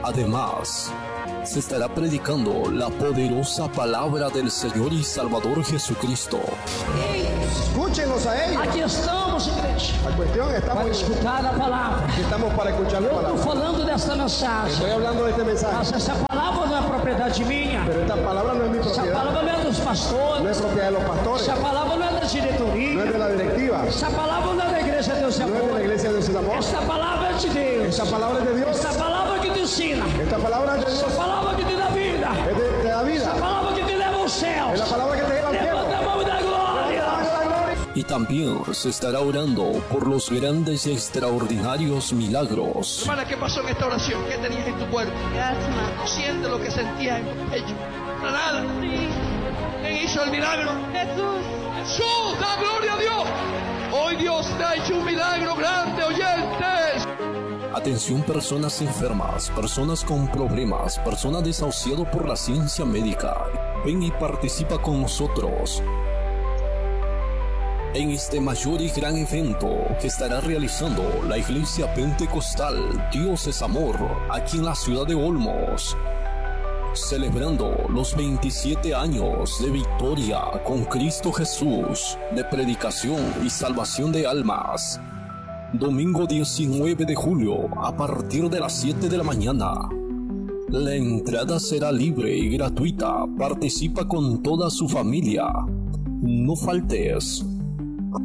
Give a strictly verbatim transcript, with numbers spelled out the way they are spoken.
Además, se estará predicando la poderosa palabra del Señor y Salvador Jesucristo. Escúchenos a ellos. Aqui estamos, igreja, La cuestión estamos para escutar a palavra. aquí estamos para escuchar la Eu estou palabra. falando desta Estoy mensagem, hablando de este mensaje, mas essa palavra não é propriedade minha. pero esta palabra no es mi Essa propiedad, palavra não é dos no es pastores. propiedad de los pastores, Essa palavra não é da no es diretoria. de la directiva, Essa palavra não é da igreja Deus e no es de la Amor. iglesia de Dios y Amor. Esta palavra é de Deus. Esta palabra es de Dios, Esta palavra que te ensina. esta palabra es de Essa Dios, palavra que te dá vida. es de, de la vida, Essa palavra que te leva aos céus. es la palabra que te lleva al cielo. Levanta a mão e dá glória. Y también se estará orando por los grandes y extraordinarios milagros. Hermana, ¿qué pasó en esta oración? ¿Qué tenías en tu cuerpo? Asma. Siente lo que sentías en tu pecho. Para nada. Sí. ¿Quién hizo el milagro? Jesús. Jesús, da gloria a Dios. Hoy Dios te ha hecho un milagro grande, oyentes. Atención, personas enfermas, personas con problemas, personas desahuciadas por la ciencia médica. Ven y participa con nosotros en este mayor y gran evento que estará realizando la Iglesia Pentecostal Dios es Amor aquí en la ciudad de Olmos, celebrando los veintisiete años de victoria con Cristo Jesús, de predicación y salvación de almas. Domingo diecinueve de julio a partir de las siete de la mañana. La entrada será libre y gratuita. Participa con toda su familia. No faltes.